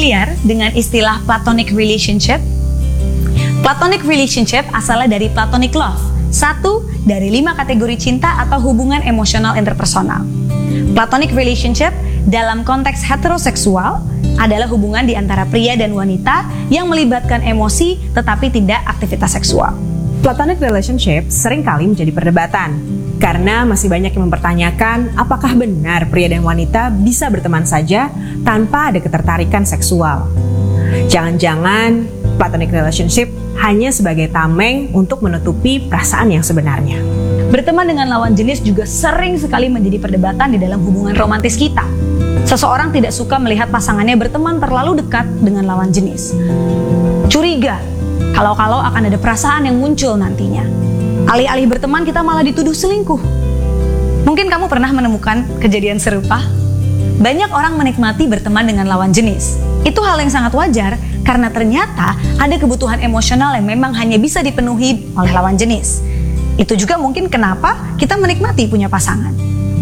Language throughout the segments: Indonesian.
familiar dengan istilah platonic relationship? Platonic relationship asalnya dari platonic love, satu dari 5 kategori cinta atau hubungan emosional interpersonal. Platonic relationship dalam konteks heteroseksual adalah hubungan di antara pria dan wanita yang melibatkan emosi tetapi tidak aktivitas seksual. Platonic relationship seringkali menjadi perdebatan karena masih banyak yang mempertanyakan apakah benar pria dan wanita bisa berteman saja tanpa ada ketertarikan seksual. Jangan-jangan platonic relationship hanya sebagai tameng untuk menutupi perasaan yang sebenarnya. Berteman dengan lawan jenis juga sering sekali menjadi perdebatan di dalam hubungan romantis kita. Seseorang tidak suka melihat pasangannya berteman terlalu dekat dengan lawan jenis. Curiga, kalau-kalau akan ada perasaan yang muncul nantinya. Alih-alih berteman kita malah dituduh selingkuh. Mungkin kamu pernah menemukan kejadian serupa? Banyak orang menikmati berteman dengan lawan jenis. Itu hal yang sangat wajar karena ternyata ada kebutuhan emosional yang memang hanya bisa dipenuhi oleh lawan jenis. Itu juga mungkin kenapa kita menikmati punya pasangan.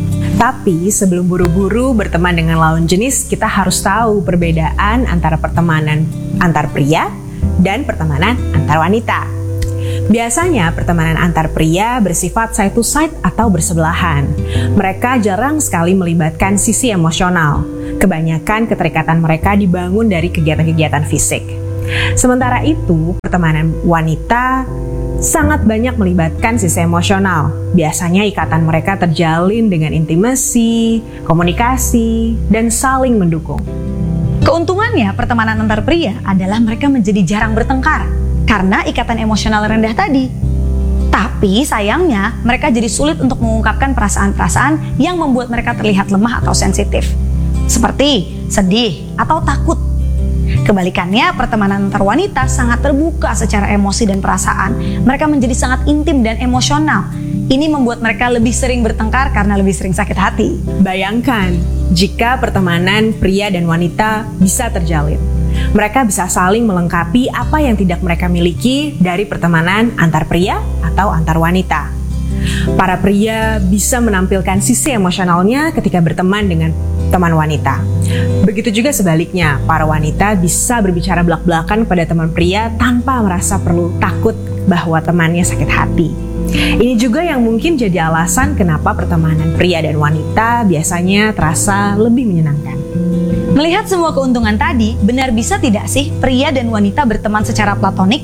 Tapi sebelum buru-buru berteman dengan lawan jenis, kita harus tahu perbedaan antara pertemanan antar pria dan pertemanan antar wanita. Biasanya pertemanan antar pria bersifat side to side atau bersebelahan. Mereka jarang sekali melibatkan sisi emosional. Kebanyakan keterikatan mereka dibangun dari kegiatan-kegiatan fisik. Sementara itu, pertemanan wanita sangat banyak melibatkan sisi emosional. Biasanya ikatan mereka terjalin dengan intimasi, komunikasi, dan saling mendukung. Keuntungannya pertemanan antar pria adalah mereka menjadi jarang bertengkar karena ikatan emosional rendah tadi. Tapi sayangnya mereka jadi sulit untuk mengungkapkan perasaan-perasaan yang membuat mereka terlihat lemah atau sensitif. Seperti sedih atau takut. Kebalikannya, pertemanan antar wanita sangat terbuka secara emosi dan perasaan. Mereka menjadi sangat intim dan emosional. Ini membuat mereka lebih sering bertengkar karena lebih sering sakit hati. Bayangkan, jika pertemanan pria dan wanita bisa terjalin. Mereka bisa saling melengkapi apa yang tidak mereka miliki dari pertemanan antar pria atau antar wanita. Para pria bisa menampilkan sisi emosionalnya ketika berteman dengan teman wanita. Begitu juga sebaliknya, para wanita bisa berbicara belak-belakan pada teman pria tanpa merasa perlu takut bahwa temannya sakit hati. Ini juga yang mungkin jadi alasan kenapa pertemanan pria dan wanita biasanya terasa lebih menyenangkan. Melihat semua keuntungan tadi, benar bisa tidak sih pria dan wanita berteman secara platonik?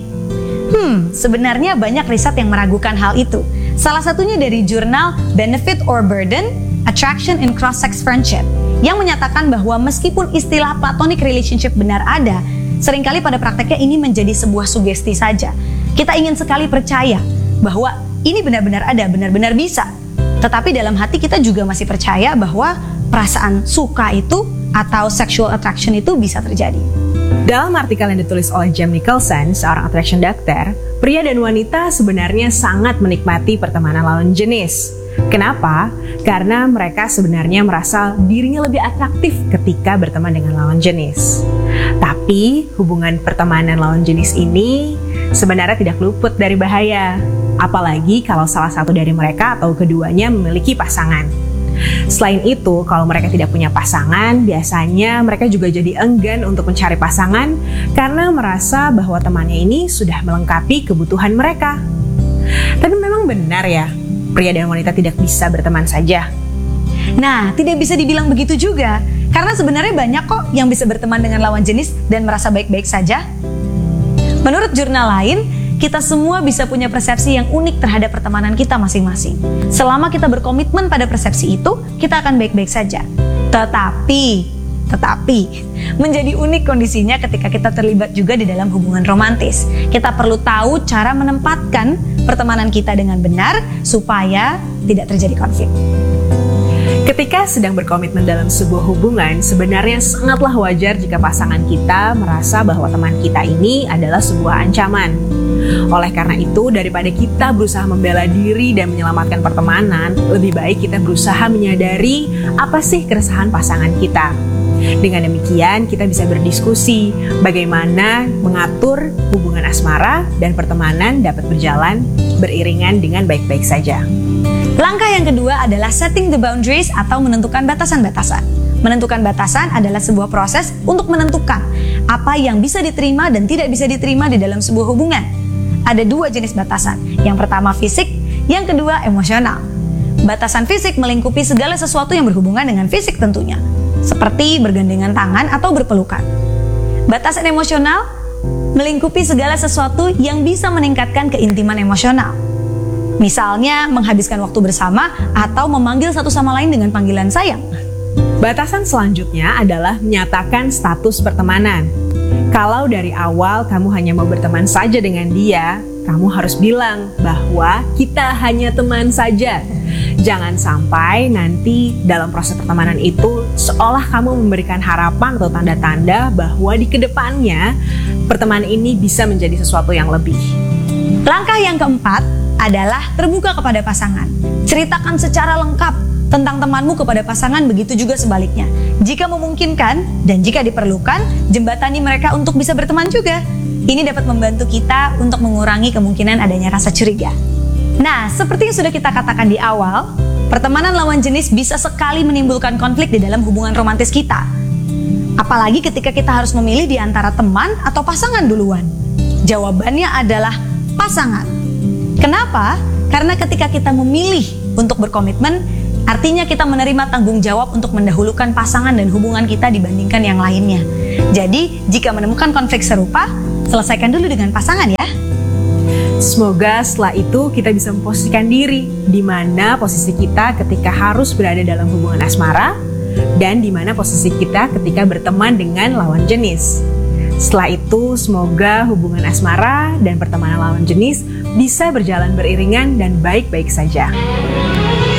Sebenarnya banyak riset yang meragukan hal itu. Salah satunya dari jurnal Benefit or Burden, Attraction in Cross-Sex Friendship, yang menyatakan bahwa meskipun istilah platonic relationship benar ada, seringkali pada prakteknya ini menjadi sebuah sugesti saja. Kita ingin sekali percaya bahwa ini benar-benar ada, benar-benar bisa. Tetapi dalam hati kita juga masih percaya bahwa perasaan suka itu atau sexual attraction itu bisa terjadi. Dalam artikel yang ditulis oleh Jem Nicholson, seorang attraction doctor, pria dan wanita sebenarnya sangat menikmati pertemanan lawan jenis. Kenapa? Karena mereka sebenarnya merasa dirinya lebih atraktif ketika berteman dengan lawan jenis. Tapi hubungan pertemanan lawan jenis ini sebenarnya tidak luput dari bahaya. Apalagi kalau salah satu dari mereka atau keduanya memiliki pasangan. Selain itu, kalau mereka tidak punya pasangan, biasanya mereka juga jadi enggan untuk mencari pasangan karena merasa bahwa temannya ini sudah melengkapi kebutuhan mereka. Tapi memang benar ya, pria dan wanita tidak bisa berteman saja. Nah, tidak bisa dibilang begitu juga, karena sebenarnya banyak kok yang bisa berteman dengan lawan jenis dan merasa baik-baik saja. Menurut jurnal lain, kita semua bisa punya persepsi yang unik terhadap pertemanan kita masing-masing. Selama kita berkomitmen pada persepsi itu, kita akan baik-baik saja. Tetapi menjadi unik kondisinya ketika kita terlibat juga di dalam hubungan romantis. Kita perlu tahu cara menempatkan pertemanan kita dengan benar supaya tidak terjadi konflik. Ketika sedang berkomitmen dalam sebuah hubungan, sebenarnya sangatlah wajar jika pasangan kita merasa bahwa teman kita ini adalah sebuah ancaman. Oleh karena itu, daripada kita berusaha membela diri dan menyelamatkan pertemanan, lebih baik kita berusaha menyadari apa sih keresahan pasangan kita. Dengan demikian, kita bisa berdiskusi bagaimana mengatur hubungan asmara dan pertemanan dapat berjalan beriringan dengan baik-baik saja. Langkah yang kedua adalah setting the boundaries atau menentukan batasan-batasan. Menentukan batasan adalah sebuah proses untuk menentukan apa yang bisa diterima dan tidak bisa diterima di dalam sebuah hubungan. Ada dua jenis batasan. Yang pertama fisik, yang kedua emosional. Batasan fisik melingkupi segala sesuatu yang berhubungan dengan fisik tentunya, seperti bergandengan tangan atau berpelukan. Batasan emosional melingkupi segala sesuatu yang bisa meningkatkan keintiman emosional. Misalnya menghabiskan waktu bersama atau memanggil satu sama lain dengan panggilan sayang. Batasan selanjutnya adalah menyatakan status pertemanan. Kalau dari awal kamu hanya mau berteman saja dengan dia, kamu harus bilang bahwa kita hanya teman saja. Jangan sampai nanti dalam proses pertemanan itu seolah kamu memberikan harapan atau tanda-tanda bahwa di kedepannya pertemanan ini bisa menjadi sesuatu yang lebih. Langkah yang keempat adalah terbuka kepada pasangan. Ceritakan secara lengkap tentang temanmu kepada pasangan, begitu juga sebaliknya. Jika memungkinkan dan jika diperlukan, jembatani mereka untuk bisa berteman juga. Ini dapat membantu kita untuk mengurangi kemungkinan adanya rasa curiga. Nah, seperti yang sudah kita katakan di awal, pertemanan lawan jenis bisa sekali menimbulkan konflik di dalam hubungan romantis kita. Apalagi ketika kita harus memilih di antara teman atau pasangan duluan. Jawabannya adalah pasangan. Kenapa? Karena ketika kita memilih untuk berkomitmen, artinya kita menerima tanggung jawab untuk mendahulukan pasangan dan hubungan kita dibandingkan yang lainnya. Jadi, jika menemukan konflik serupa, selesaikan dulu dengan pasangan ya. Semoga setelah itu kita bisa memposisikan diri di mana posisi kita ketika harus berada dalam hubungan asmara dan di mana posisi kita ketika berteman dengan lawan jenis. Setelah itu, semoga hubungan asmara dan pertemanan lawan jenis bisa berjalan beriringan dan baik-baik saja.